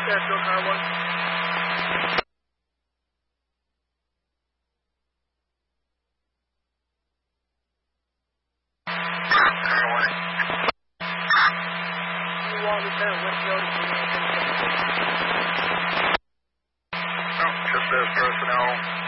Nashville Car 1. Lieutenant Winfield. Just as personnel.